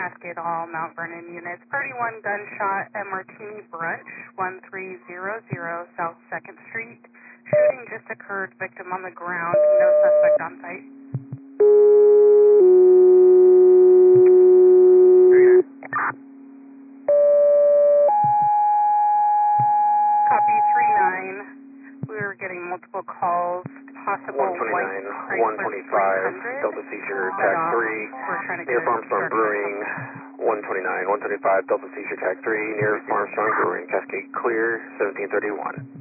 Cascade Hall, Mount Vernon units. 31 gunshot at Martini Brunch, 1300 South 2nd Street. Shooting just occurred, victim on the ground, no suspect on site. Copy 39. We were getting multiple calls, possible 129, white 125, Delta Seizure, Tag 3, we're trying to near get Farmstone Brewing, 129, 125, Delta Seizure, Tag 3, near Farmstone Brewing, Cascade Clear, 1731.